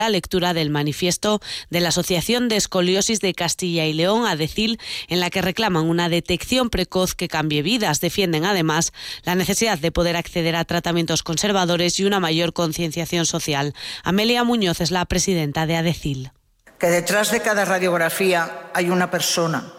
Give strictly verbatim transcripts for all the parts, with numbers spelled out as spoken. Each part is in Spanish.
la lectura del manifiesto de la Asociación de Escoliosis de Castilla y León, ADECIL, en la que reclaman una detección precoz que cambie vidas. Defienden además la necesidad de poder acceder a tratamientos conservadores y una mayor concienciación social. Amelia Muñoz es la presidenta de ADECIL. Que detrás de cada radiografía hay una persona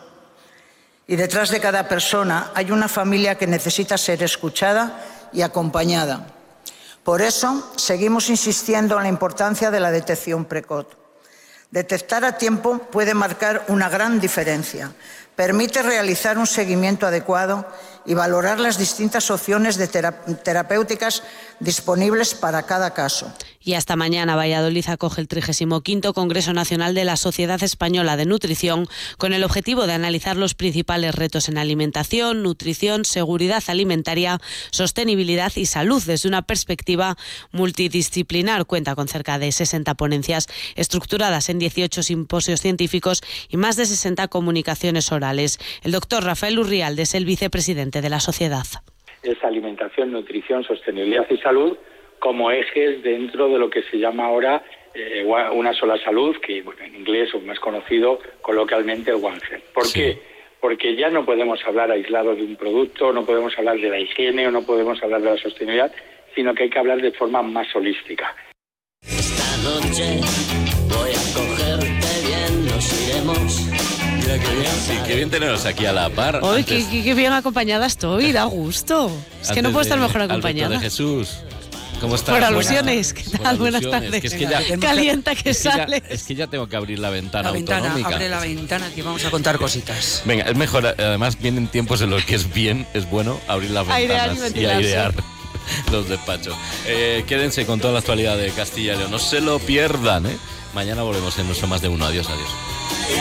y detrás de cada persona hay una familia que necesita ser escuchada y acompañada. Por eso, seguimos insistiendo en la importancia de la detección precoz. Detectar a tiempo puede marcar una gran diferencia. Permite realizar un seguimiento adecuado y valorar las distintas opciones de terapéuticas disponibles para cada caso. Y hasta mañana Valladolid acoge el trigésimo quinto Congreso Nacional de la Sociedad Española de Nutrición, con el objetivo de analizar los principales retos en alimentación, nutrición, seguridad alimentaria, sostenibilidad y salud desde una perspectiva multidisciplinar. Cuenta con cerca de sesenta ponencias estructuradas en dieciocho simposios científicos y más de sesenta comunicaciones orales. El doctor Rafael Urrialde es el vicepresidente de la sociedad. Es alimentación, nutrición, sostenibilidad y salud como ejes dentro de lo que se llama ahora eh, una sola salud, que bueno, en inglés o más conocido coloquialmente el One Health. ¿Por sí. qué? Porque ya no podemos hablar aislado de un producto, no podemos hablar de la higiene o no podemos hablar de la sostenibilidad, sino que hay que hablar de forma más holística. Esta noche voy a cogerte bien, nos iremos. Mira qué bien, sí, qué bien teneros aquí a la par. Hoy qué, qué, qué bien acompañada estoy, da gusto. Es que no puedo estar mejor acompañada. Alberto de Jesús, ¿cómo estás? Por alusiones, ¿qué tal? Por Buenas alusiones. tardes. Que es que ya, Calienta que es que sale. Ya, es que ya tengo que abrir la ventana la ventana, autonómica. Abre la ventana que vamos a contar cositas. Venga, es mejor, además vienen tiempos en los que es bien, es bueno abrir las ventanas airear y, y airear los despachos. Eh, quédense con toda la actualidad de Castilla y León, no se lo pierdan, ¿eh? Mañana volvemos en nuestro Más de Uno. Adiós, adiós.